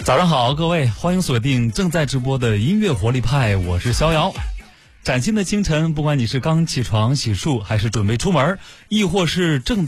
早上好，各位，欢迎锁定正在直播的音乐活力派，我是逍遥。崭新的清晨，不管你是刚起床洗漱，还是准备出门，亦或是正